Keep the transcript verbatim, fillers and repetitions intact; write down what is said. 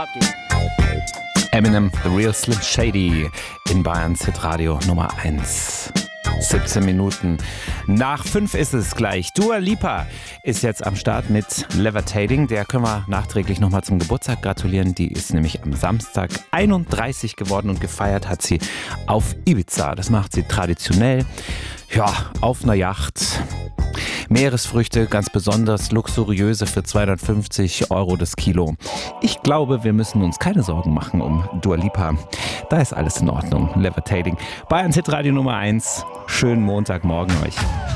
Eminem, The Real Slim Shady in Bayerns Hitradio Nummer eins. siebzehn Minuten nach fünf ist es gleich. Dua Lipa ist jetzt am Start mit Levitating. Der können wir nachträglich nochmal zum Geburtstag gratulieren. Die ist nämlich am Samstag einunddreißig geworden und gefeiert hat sie auf Ibiza. Das macht sie traditionell, ja, auf einer Yacht. Meeresfrüchte, ganz besonders luxuriöse für zweihundertfünfzig Euro das Kilo. Ich glaube, wir müssen uns keine Sorgen machen um Dua Lipa. Da ist alles in Ordnung. Levitating. Bayerns Hitradio Nummer eins. Schönen Montagmorgen euch.